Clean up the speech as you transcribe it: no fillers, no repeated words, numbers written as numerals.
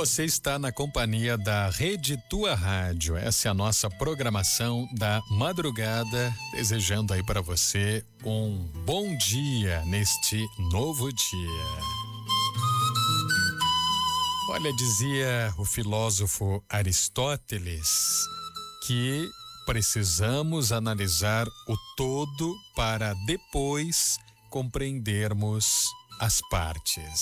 Você está na companhia da Rede Tua Rádio. Essa é a nossa programação da madrugada, desejando aí para você um bom dia neste novo dia. Olha, dizia o filósofo Aristóteles que precisamos analisar o todo para depois compreendermos as partes.